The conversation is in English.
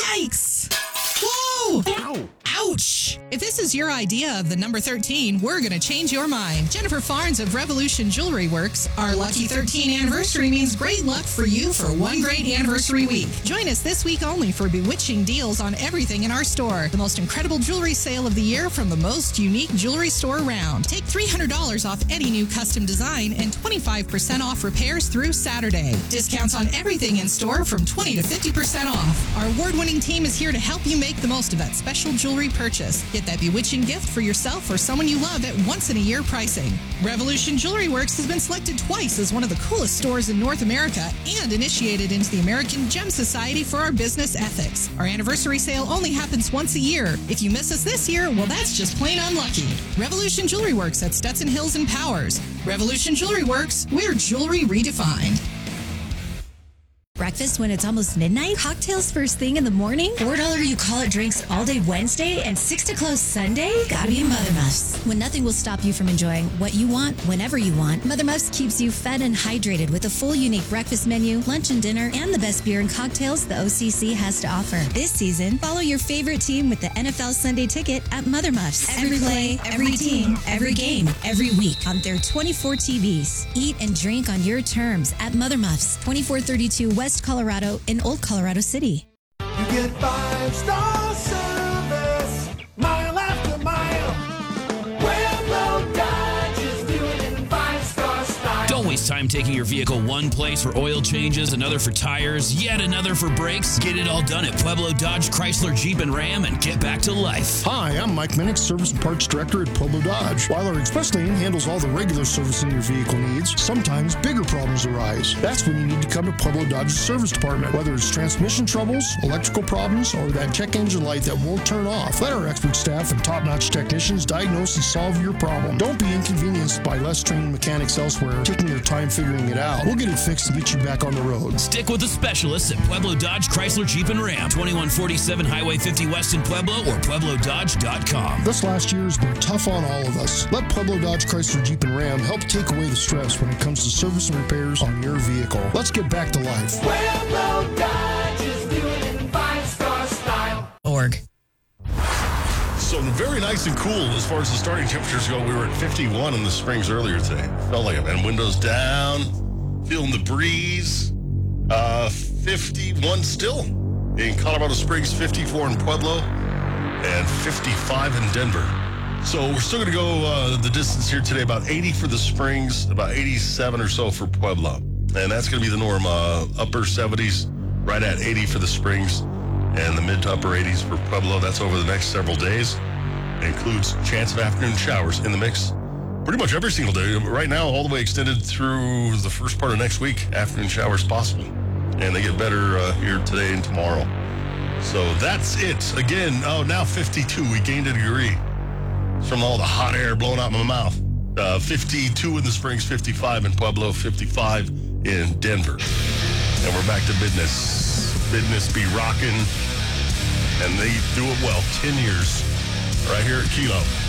Yikes! Whoa! Ow! Ouch! If this is your idea of the number 13, we're going to change your mind. Jennifer Farnes of Revolution Jewelry Works. Our Lucky 13 anniversary means great luck for you for one great anniversary week. Join us this week only for bewitching deals on everything in our store. The most incredible jewelry sale of the year from the most unique jewelry store around. Take $300 off any new custom design and 25% off repairs through Saturday. Discounts on everything in store from 20 to 50% off. Our award-winning team is here to help you make the most of that special jewelry purchase. Get that bewitching gift for yourself or someone you love at once-in-a-year pricing. Revolution Jewelry Works has been selected twice as one of the coolest stores in North America and initiated into the American Gem Society for our business ethics. Our anniversary sale only happens once a year. If you miss us this year, well, that's just plain unlucky. Revolution Jewelry Works at Stetson Hills and Powers. Revolution Jewelry Works, we're jewelry redefined. Breakfast when it's almost midnight? Cocktails first thing in the morning? $4 you call it drinks all day Wednesday and 6 to close Sunday? Gotta be Mother Muffs. When nothing will stop you from enjoying what you want whenever you want, Mother Muffs keeps you fed and hydrated with a full unique breakfast menu, lunch and dinner, and the best beer and cocktails the OCC has to offer. This season, follow your favorite team with the NFL Sunday Ticket at Mother Muffs. Every play, every team, every game, every week on their 24 TVs. Eat and drink on your terms at Mother Muffs, 2432 West Colorado in Old Colorado City. You get 5-star service, mile after mile. Pueblo Dodge is doing it in 5-star style. Don't waste time taking your vehicle one place for oil changes, another for tires, yet another for brakes. Get it all done at Pueblo Dodge, Chrysler, Jeep, and Ram and get back to life. Hi, I'm Mike Minnick, Service and Parts Director at Pueblo Dodge. While our express lane handles all the regular servicing your vehicle needs, sometimes bigger problems arise. That's when you need to come to Pueblo Dodge's service department. Whether it's transmission troubles, electrical problems, or that check engine light that won't turn off, let our expert staff and top-notch technicians diagnose and solve your problem. Don't be inconvenienced by less trained mechanics elsewhere taking their time figuring it out. We'll get it fixed and get you back on the road. Stick with the specialists at Pueblo Dodge, Chrysler, Jeep, and Ram. 2147 Highway 50 West in Pueblo or PuebloDodge.com. This last year has been tough on all of us. Let Pueblo Dodge, Chrysler, Jeep, and Ram help take away the stress when it comes to service and repairs on your vehicle. Let's get back to life. Pueblo Dodge is doing it in 5-star style. Org. So very nice and cool as far as the starting temperatures go. We were at 51 in the Springs earlier today. Felt like it, man. Windows down, feeling the breeze. 51 still in Colorado Springs, 54 in Pueblo, and 55 in Denver. So we're still going to go the distance here today, about 80 for the Springs, about 87 or so for Pueblo. And that's going to be the norm, upper 70s, right at 80 for the Springs, and the mid to upper 80s for Pueblo. That's over the next several days. It includes chance of afternoon showers in the mix pretty much every single day. Right now, all the way extended through the first part of next week, afternoon showers possible. And they get better here today and tomorrow. So that's it. Again, now 52. We gained a degree from all the hot air blowing out my mouth. 52 in the Springs, 55 in Pueblo, 55 in Denver. And we're back to business. Business be rocking. And they do it well. 10 years right here at Kilo.